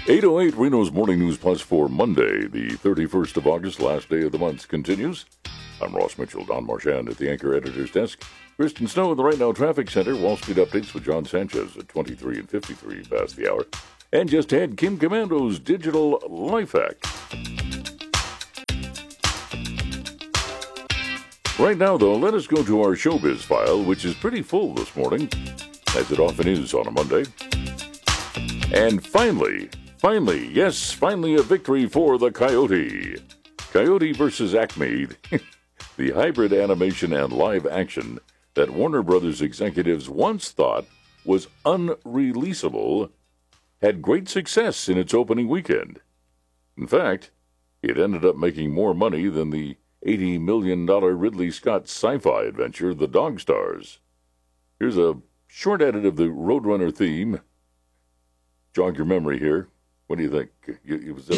8:08 Reno's Morning News Plus for Monday, the 31st of August, last day of the month, continues. I'm Ross Mitchell. Don Marchand at the Anchor Editor's Desk. Kristen Snow in the Right Now Traffic Center. Wall Street updates with John Sanchez at 23 and 53 past the hour. And just ahead, Kim Commando's Digital Life Hack. Right now, though, let us go to our showbiz file, which is pretty full this morning, as it often is on a Monday. And finally a victory for the Coyote. Coyote versus Acme, the hybrid animation and live action that Warner Brothers executives once thought was unreleasable, had great success in its opening weekend. In fact, it ended up making more money than the $80 million Ridley Scott sci-fi adventure, The Dog Stars. Here's a short edit of the Roadrunner theme. Jog your memory here. What do you think? It was